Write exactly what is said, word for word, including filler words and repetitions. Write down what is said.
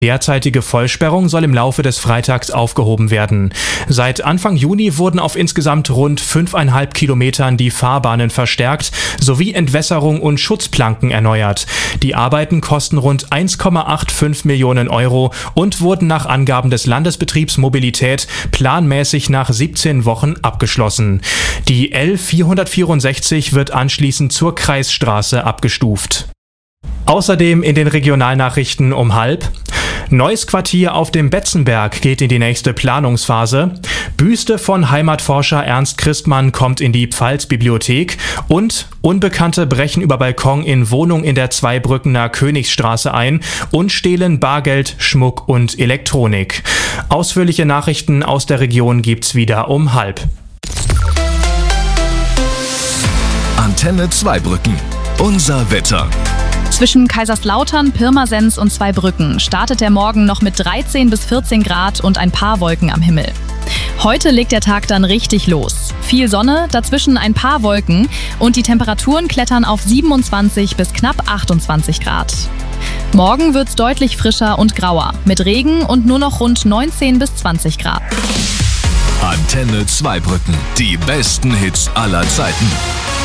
Derzeitige Vollsperrung soll im Laufe des Freitags aufgehoben werden. Seit Anfang Juni wurden auf insgesamt rund fünfeinhalb Kilometern die Fahrbahnen verstärkt sowie Entwässerung und Schutzplanken erneuert. Die Arbeiten kosten rund eins Komma fünfundachtzig Millionen Euro und wurden nach Angaben des Landesbetriebs Mobilität planmäßig nach siebzehn Wochen abgeschlossen. Die L vierhundertvierundsechzig wird anschließend zur Kreisstraße abgestuft. Außerdem in den Regionalnachrichten um halb. Neues Quartier auf dem Betzenberg geht in die nächste Planungsphase. Büste von Heimatforscher Ernst Christmann kommt in die Pfalzbibliothek und Unbekannte brechen über Balkon in Wohnung in der Zweibrückener Königsstraße ein und stehlen Bargeld, Schmuck und Elektronik. Ausführliche Nachrichten aus der Region gibt's wieder um halb. Antenne Zweibrücken. Unser Wetter. Zwischen Kaiserslautern, Pirmasens und Zweibrücken startet der Morgen noch mit dreizehn bis vierzehn Grad und ein paar Wolken am Himmel. Heute legt der Tag dann richtig los. Viel Sonne, dazwischen ein paar Wolken und die Temperaturen klettern auf siebenundzwanzig bis knapp achtundzwanzig Grad. Morgen wird's deutlich frischer und grauer, mit Regen und nur noch rund neunzehn bis zwanzig Grad. Antenne Zweibrücken. Die besten Hits aller Zeiten.